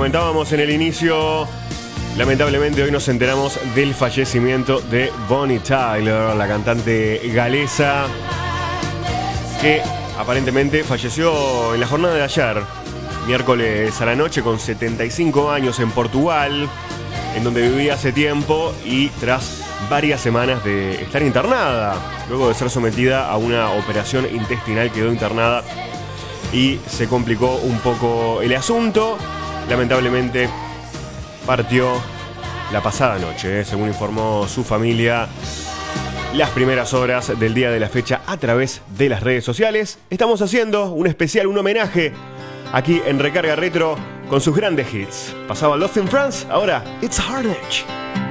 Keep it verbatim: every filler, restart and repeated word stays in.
comentábamos en el inicio, lamentablemente hoy nos enteramos del fallecimiento de Bonnie Tyler, la cantante galesa, que aparentemente falleció en la jornada de ayer, miércoles a la noche, con setenta y cinco años, en Portugal, en donde vivía hace tiempo y tras varias semanas de estar internada, luego de ser sometida a una operación intestinal, quedó internada y se complicó un poco el asunto. Lamentablemente partió la pasada noche, ¿eh? Según informó su familia, las primeras horas del día de la fecha a través de las redes sociales. Estamos haciendo un especial, un homenaje aquí en Recarga Retro con sus grandes hits. Pasaba Lost in France, ahora It's Hard Edge.